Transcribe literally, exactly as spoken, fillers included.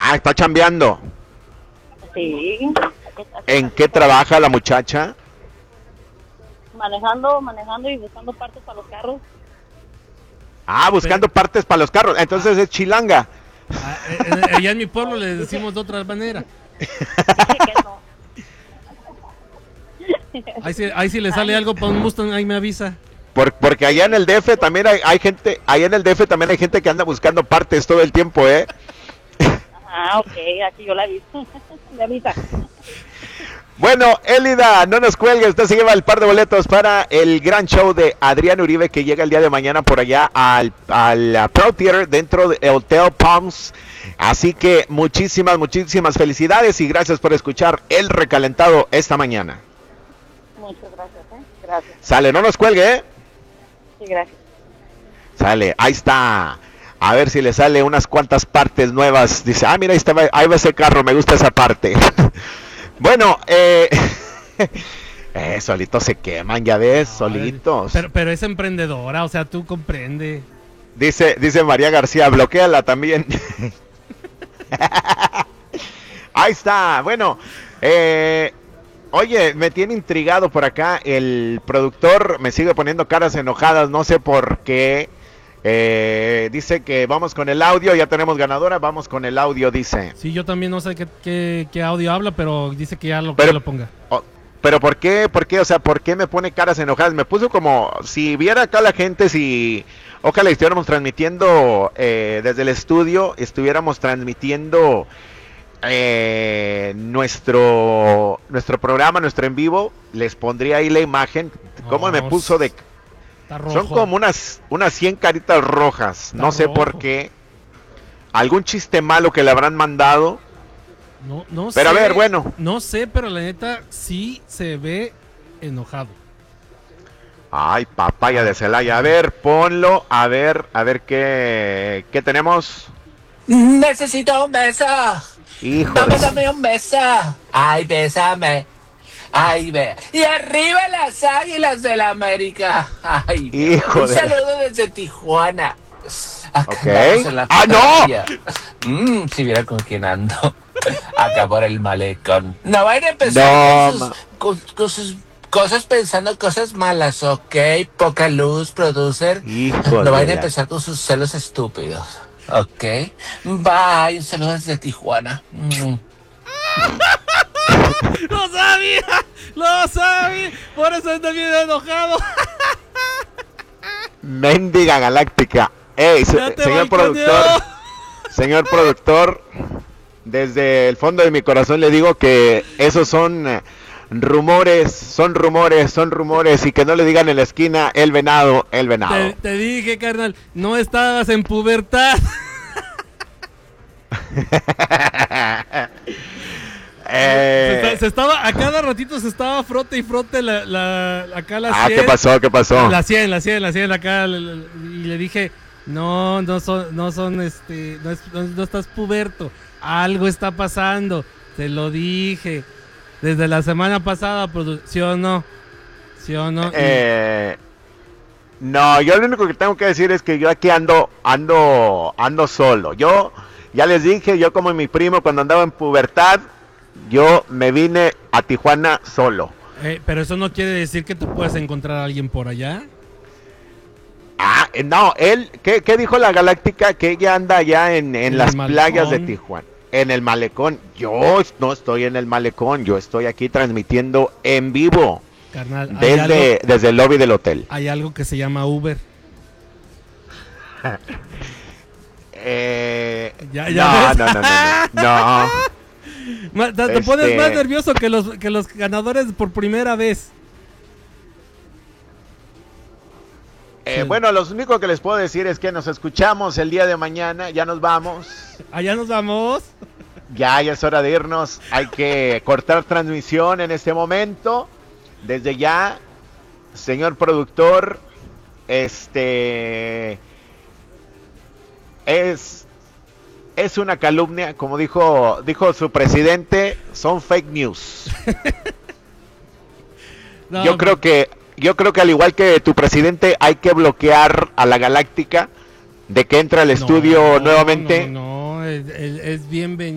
Ah, está chambeando. Sí. ¿En qué trabaja la muchacha? Manejando, manejando y buscando partes para los carros. Ah, buscando Pero- partes para los carros. Entonces es chilanga. Ah, eh, eh, allá en mi pueblo le decimos de otra manera. Dije que no. Ahí si, ahí si le sale algo para un Mustang, ahí me avisa. Por- porque allá en el D F también hay, hay gente, allá en el D F también hay gente que anda buscando partes todo el tiempo, ¿eh? Ah, ok, aquí yo la vi. Me avisa. Bueno, Elida, no nos cuelgue, usted se lleva el par de boletos para el gran show de Adrián Uribe que llega el día de mañana por allá al, al uh, Pro Theater dentro del Hotel Palms. Así que muchísimas, muchísimas felicidades y gracias por escuchar El Recalentado esta mañana. Muchas gracias, ¿eh? Gracias. Sale, no nos cuelgue, ¿eh? Sí, gracias. Sale, ahí está. A ver si le sale unas cuantas partes nuevas. Dice, ah, mira, ahí, está, ahí va ese carro, me gusta esa parte. Bueno, eh, eh, solitos se queman, ya ves, solitos. Pero, pero es emprendedora, o sea, tú comprende. Dice, dice María García, bloquéala también. Ahí está, bueno, eh, oye, me tiene intrigado por acá, el productor me sigue poniendo caras enojadas, no sé por qué. Eh, dice que vamos con el audio, ya tenemos ganadora, vamos con el audio, dice. Sí, yo también no sé qué, qué, qué audio habla, pero dice que ya lo, Pero- que lo ponga. Oh, pero ¿por qué? ¿Por qué? O sea, ¿por qué me pone caras enojadas? Me puso como, si viera acá la gente, si ojalá estuviéramos transmitiendo eh, desde el estudio, estuviéramos transmitiendo eh, nuestro nuestro programa, nuestro en vivo, les pondría ahí la imagen. ¿Cómo No, me puso de...? Está rojo. Son como unas unas cien caritas rojas, no sé rojo. por qué. Algún chiste malo que le habrán mandado. No, no Pero a sé, ver, bueno. No sé, pero la neta sí se ve enojado. Ay, papaya de Celaya. A ver, ponlo, a ver, a ver qué, qué tenemos. Necesito un beso. Hijo Dame, de... dame un beso. Ay, bésame. Ay, ve. Y arriba las águilas de la América. Ay, Hijo un de- saludo desde Tijuana. Acá Ok. andamos en la ¡Ah, no! fotografía. Mm, si viera con quién ando. Acá por el malecón. No vayan a empezar No, con, sus, ma- con- con sus cosas pensando cosas malas, ¿ok? Poca luz, producer. Hijo No de vayan a la- empezar con sus celos estúpidos. Ok. Bye. Un saludo desde Tijuana. Mm. ¡Lo sabía! ¡Lo sabía! Por eso estoy bien enojado. Mendiga galáctica. Ey, se- Ya te señor balconeó. productor, señor productor, desde el fondo de mi corazón le digo que esos son eh, rumores, son rumores, son rumores y que no le digan en la esquina el venado, el venado. Te, te dije, carnal, no estabas en pubertad. Se, Eh, está- se estaba, a cada ratito se estaba frote y frote la, la, acá la ah, sien. ¿qué pasó? ¿Qué pasó? La cien, la cien, la cien acá. la- la- Y le dije, no, no son, no son, este, no, es- no- no estás puberto. Algo está pasando. Te lo dije. Desde la semana pasada, produ- ¿sí o no? ¿Sí o no? Y- Eh, no, yo lo único que tengo que decir es que yo aquí ando, ando, ando solo. Yo ya les dije, yo como mi primo cuando andaba en pubertad, yo me vine a Tijuana solo. eh, pero eso no quiere decir que tú puedas encontrar a alguien por allá. Ah, eh, no, él, ¿qué, qué dijo la Galáctica? Que ella anda allá en, en En las el playas de malecón. Tijuana. En el malecón. Yo no estoy en el malecón, yo estoy aquí transmitiendo en vivo Carnal, hay algo, desde, desde el lobby del hotel. hay algo que se llama Uber. Eh, Ya, ya no, ves. no, no, no, no, no. Ma- Te, te Este- pones más nervioso que los, que los ganadores por primera vez. Eh, Sí. bueno, lo único que les puedo decir es que nos escuchamos el día de mañana, ya nos vamos, Allá nos vamos. ya, ya es hora de irnos, hay que cortar transmisión en este momento, desde ya, señor productor, este, es, es una calumnia, como dijo, dijo su presidente, son fake news. No, Yo creo que yo creo que al igual que tu presidente hay que bloquear a la Galáctica de que entra al no, estudio no, nuevamente. No, no, es, es- es bienvenido.